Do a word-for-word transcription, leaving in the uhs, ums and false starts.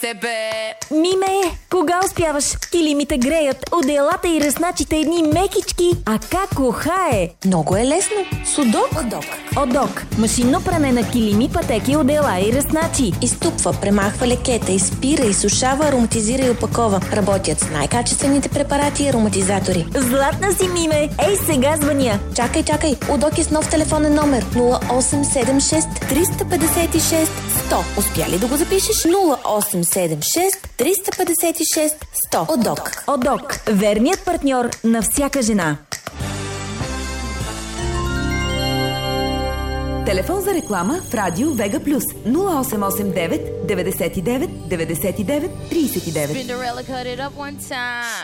тебе. Миме, кога успяваш? Килимите греят, одеялата и ръсначите едни мекички. А как ухае? Много е лесно. Судок. Одок. Одок. Машинно пране на килими, пътеки, одеяла и ръсначи. Изтупва, премахва лекета, изпира, изсушава, ароматизира и опакова. Работят с най-качествените препарати и ароматизатори. Златна си, Миме. Ей, сега звъня. Чакай, чакай. Удок е с нов телефонен номер. нула осем седем шест три пет шест сто. Успя ли да го запишеш? нула осем седем шест три пет шест сто. Удок. Одок. Верният партньор на всяка жена. Телефон за реклама в Радио Вега Плюс нула осем осем девет деветдесет и девет деветдесет и девет тридесет и девет. Cinderella cut it up one time.